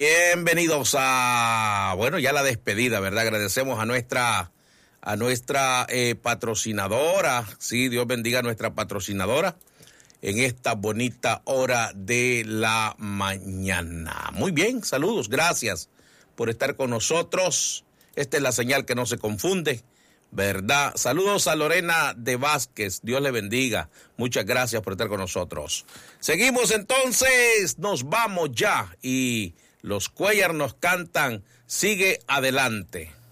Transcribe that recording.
Bienvenidos a, ya la despedida, ¿verdad? Agradecemos a nuestra patrocinadora. Sí, Dios bendiga a nuestra patrocinadora en esta bonita hora de la mañana. Muy bien, saludos, gracias por estar con nosotros. Esta es la señal que no se confunde, ¿verdad? Saludos a Lorena de Vázquez, Dios le bendiga. Muchas gracias por estar con nosotros. Seguimos entonces, nos vamos ya y los Cuellar nos cantan Sigue Adelante.